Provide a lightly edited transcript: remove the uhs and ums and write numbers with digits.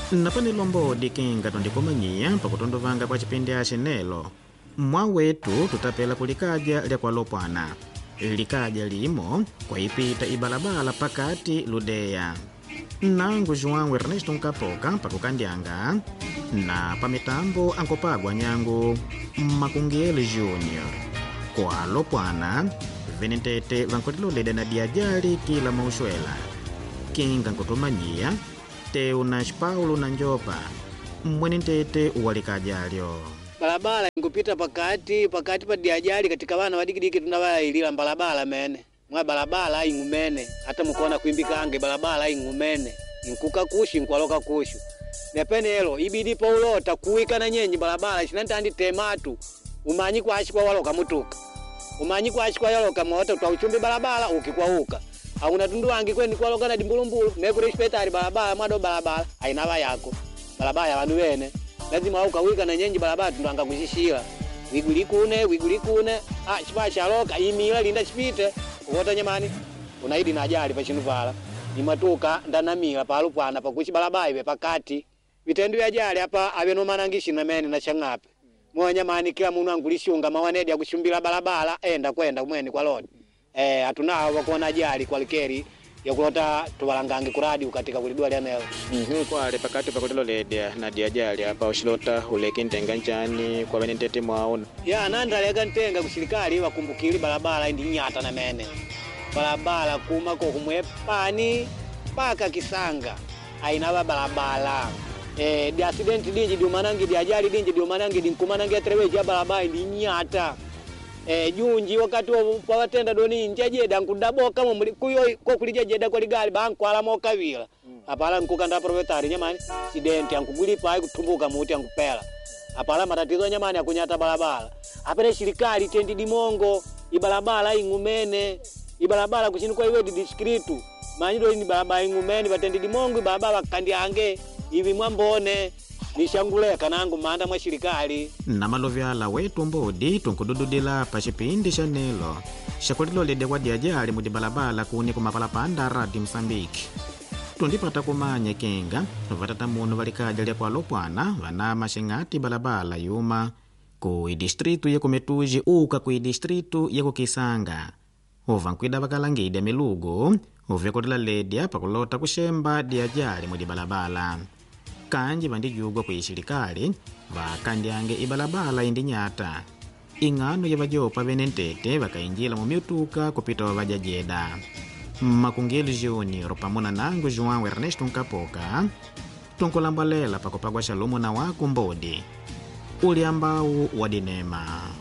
Napanilombo dikinga tondikomanyia pakutondovanga kwa chipindi achenelo. Mwa wetu tutapela kulikaja lya kwa Lopwana. Likaja limo kwa ipita ibalabala pakati Ludeya. Nangu João Ernesto Nkapoka pakukandyanga na pamitambo ankopagwa nyangu Makungeli Junior. Kwa Lopwana venentete vankotilolede na diajali kila maushwela. Kinga nkotomanyia Teunas Paulo na Njopa mwenentete uwalikajalyo. Balabala ingupita pakati pa diajali katika wana wadikidiki tunawala ilila balabala mene. Mwa balabala ingumene hata mukona kuimbika ange balabala ingumene. Inkuka kushi nkwaloka kushu. Nepenelo ibidi paulota kuwika na nyenyi balabala shinantandi tematu. Umanyi kwa ashikwa waloka mutuka. Umanyi kwa ashikwa yaloka mwota utauchumbi balabala ukikwa. Hauna tundu wangi kweni kwa loka na dimbulumbulu. Meku respetari balabala mwado balabala ainawa yako. Balabala ya wanu wene. Lazima ukawika na nyenji balabala tunduanga kushishila. Wigulikune. Chipasha loka imila linda chipite. Ukota nyamani. Unaidi na ajali pa chinuvala. Ni matuka ndanamila pa Lopwana pa kuchi balabala iwe pakati. Vitendu ya ajali hapa aveno manangishi na meni na changape. Mwa nyamani kila munu angulishunga mawanedi ya kushumbila balabala enda kwenda kumweni kwa lodi. Hatunaho wakuona ajali kwa likeri ya kulota tuwalangangi kuradi ukatika kulidua lianelo. Kwa ale pakati pakutilo lede na diajali hapa ushilota uleki ntenga nchani kwa venentete mwaona. Ya nanda lega ntenga kushirikali wakumbukili balabala indi nyata na mene. Balabala kuma kumwe pani paka Kisanga ainawa balabala. Di accident dinji di umanangi di ajali dinji di umanangi di nkumanangi ya treweji ya balabala indi nyata. Junji wakati wa watenda doni njejeda nkudaboka kuyo ko kulijejeda kwa ligali banku ala mokavila apala nkukanda proprietary nyamani accident yankugulipa ai kutumbuka muti yankupela apala matatizo nyamani akunyata balabala apele shirikali tendi dimongo ibalabala ingumene ibalabala kuchini kwa iwe district manyido ni balabala ingumene batendi dimongo ibalabala kandiange ivi mwambone nishanguleka nangu manda mwa shirikali. Na malovyala wetu mbodi tunkudududila pa chipindi chanelo. Shakulilo lede kwa diajali mudi balabala kuni kumapalapanda radi Msambiki. Tundipata kumanya kenga, vatatamuno valikaja lya kwa Lopwana vanama shingati balabala yuma kui distritu ya kumetuji uka kui distritu ya kukisanga. Ovankwida vakalangide milugo, uvekutila lede pakulota kushemba diajali mudi balabala. Kanji vandijugwa kuishirikali vakandyange ibalabala indi nyata. Ingano ya vajopa venentete vakainjila mumituka kupita wa vajajeda. Makungeli Junior pamuna nangu João Ernesto Nkapoka tunkulambalela pakupagwa shalumu na waku mbodi uli ambau wadinema.